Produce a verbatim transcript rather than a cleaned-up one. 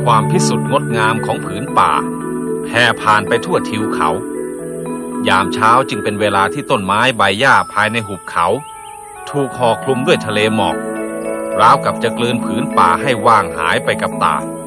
ความพิสุทธิ์งดงามของผืนป่าแผ่ผ่านไปทั่วทิวเขายามเช้าจึงเป็นเวลาที่ต้นไม้ใบหญ้าภายในหุบเขาถูกห่อคลุมด้วยทะเลหมอกราวกับจะกลืนผืนป่าให้ว่างหายไปกับตา